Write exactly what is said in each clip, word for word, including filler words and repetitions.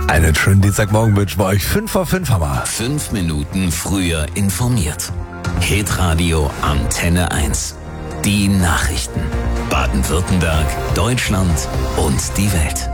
Einen schönen Dienstagmorgen wünschen wir euch. fünf vor fünf haben wir. Fünf Minuten früher informiert. Hitradio Antenne eins. Die Nachrichten. Baden-Württemberg, Deutschland und die Welt.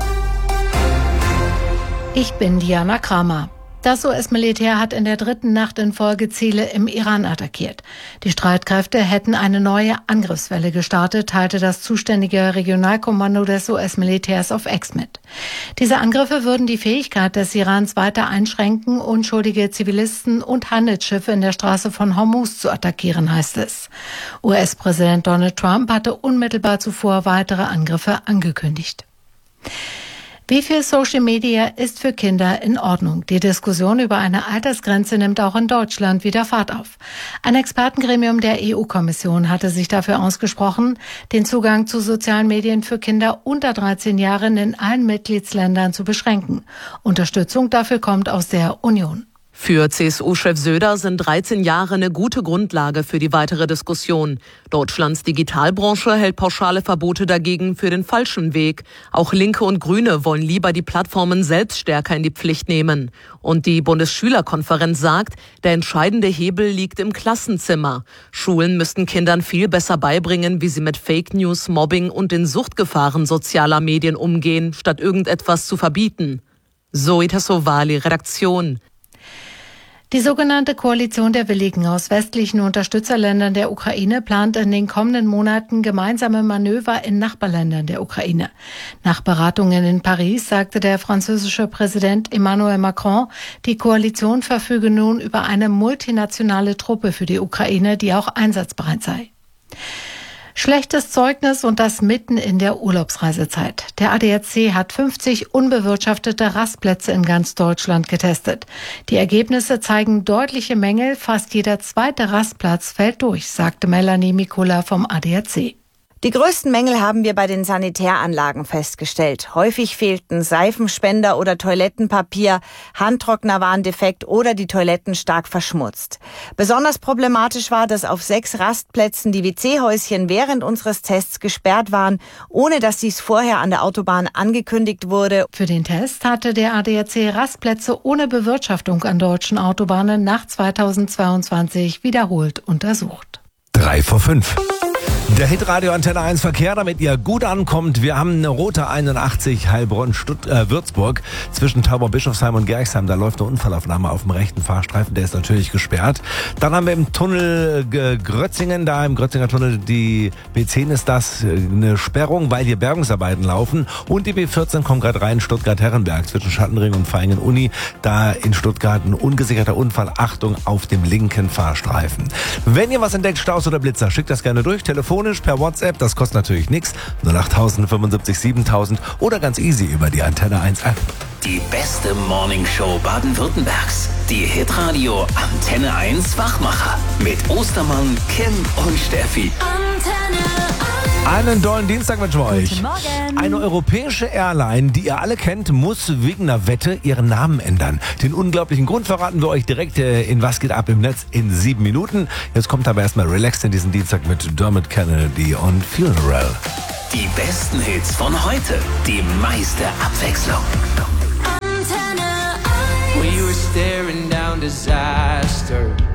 Ich bin Diana Kramer. Das U S-Militär hat in der dritten Nacht in Folge Ziele im Iran attackiert. Die Streitkräfte hätten eine neue Angriffswelle gestartet, teilte das zuständige Regionalkommando des U S-Militärs auf X mit. Diese Angriffe würden die Fähigkeit des Irans weiter einschränken, unschuldige Zivilisten und Handelsschiffe in der Straße von Hormuz zu attackieren, heißt es. U S-Präsident Donald Trump hatte unmittelbar zuvor weitere Angriffe angekündigt. Wie viel Social Media ist für Kinder in Ordnung? Die Diskussion über eine Altersgrenze nimmt auch in Deutschland wieder Fahrt auf. Ein Expertengremium der E U-Kommission hatte sich dafür ausgesprochen, den Zugang zu sozialen Medien für Kinder unter dreizehn Jahren in allen Mitgliedsländern zu beschränken. Unterstützung dafür kommt aus der Union. Für C S U-Chef Söder sind dreizehn Jahre eine gute Grundlage für die weitere Diskussion. Deutschlands Digitalbranche hält pauschale Verbote dagegen für den falschen Weg. Auch Linke und Grüne wollen lieber die Plattformen selbst stärker in die Pflicht nehmen. Und die Bundesschülerkonferenz sagt, der entscheidende Hebel liegt im Klassenzimmer. Schulen müssten Kindern viel besser beibringen, wie sie mit Fake News, Mobbing und den Suchtgefahren sozialer Medien umgehen, statt irgendetwas zu verbieten. Zoe Tassovali, Redaktion. Die sogenannte Koalition der Willigen aus westlichen Unterstützerländern der Ukraine plant in den kommenden Monaten gemeinsame Manöver in Nachbarländern der Ukraine. Nach Beratungen in Paris sagte der französische Präsident Emmanuel Macron, die Koalition verfüge nun über eine multinationale Truppe für die Ukraine, die auch einsatzbereit sei. Schlechtes Zeugnis und das mitten in der Urlaubsreisezeit. Der A D A C hat fünfzig unbewirtschaftete Rastplätze in ganz Deutschland getestet. Die Ergebnisse zeigen deutliche Mängel. Fast jeder zweite Rastplatz fällt durch, sagte Melanie Mikula vom A D A C. Die größten Mängel haben wir bei den Sanitäranlagen festgestellt. Häufig fehlten Seifenspender oder Toilettenpapier, Handtrockner waren defekt oder die Toiletten stark verschmutzt. Besonders problematisch war, dass auf sechs Rastplätzen die W C-Häuschen während unseres Tests gesperrt waren, ohne dass dies vorher an der Autobahn angekündigt wurde. Für den Test hatte der A D A C Rastplätze ohne Bewirtschaftung an deutschen Autobahnen nach zweitausendzweiundzwanzig wiederholt untersucht. Drei vor fünf. Der Hitradio Antenne eins Verkehr, damit ihr gut ankommt. Wir haben eine rote einundachtzig Heilbronn-Würzburg äh, zwischen Tauber-Bischofsheim und Gerxheim. Da läuft eine Unfallaufnahme auf dem rechten Fahrstreifen. Der ist natürlich gesperrt. Dann haben wir im Tunnel äh, Grötzingen, da im Grötzinger Tunnel, die B zehn ist das, äh, eine Sperrung, weil hier Bergungsarbeiten laufen. Und die B vierzehn kommt gerade rein, Stuttgart-Herrenberg zwischen Schattenring und Vaihingen-Uni. Da in Stuttgart ein ungesicherter Unfall. Achtung auf dem linken Fahrstreifen. Wenn ihr was entdeckt, Staus oder Blitzer, schickt das gerne durch. Telefonisch per WhatsApp, das kostet natürlich nichts. null acht tausend fünfundsiebzig siebentausend oder ganz easy über die Antenne eins App. Die beste Morningshow Baden-Württembergs. Die Hitradio Antenne eins Wachmacher. Mit Ostermann, Kim und Steffi. Antenne Einen tollen Dienstag wünschen wir euch. Guten Morgen. Eine europäische Airline, die ihr alle kennt, muss wegen einer Wette ihren Namen ändern. Den unglaublichen Grund verraten wir euch direkt äh, in Was geht ab im Netz in sieben Minuten. Jetzt kommt aber erstmal relaxed in diesen Dienstag mit Dermot Kennedy und Funeral. Die besten Hits von heute. Die meiste Abwechslung. We were staring down disaster.